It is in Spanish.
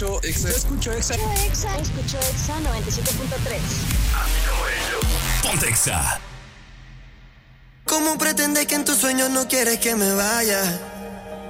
Escucho Exa 97.3. Ponte Exa. ¿Cómo pretendes que en tus sueños no quieres que me vaya?